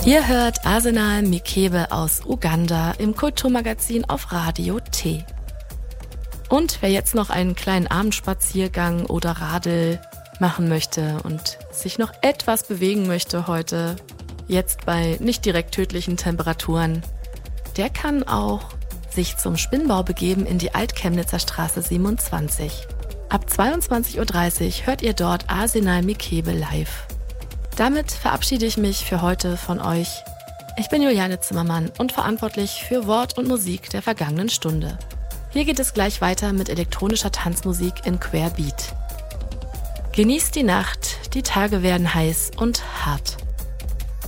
Ihr hört Arsenal Mikebe aus Uganda im Kulturmagazin auf Radio T. Und wer jetzt noch einen kleinen Abendspaziergang oder Radl machen möchte und sich noch etwas bewegen möchte heute, jetzt bei nicht direkt tödlichen Temperaturen, der kann auch sich zum Spinnbau begeben in die Altchemnitzer Straße 27. Ab 22:30 Uhr hört ihr dort Arsenal Mikebe live. Damit verabschiede ich mich für heute von euch. Ich bin Juliane Zimmermann und verantwortlich für Wort und Musik der vergangenen Stunde. Hier geht es gleich weiter mit elektronischer Tanzmusik in Querbeat. Genießt die Nacht, die Tage werden heiß und hart.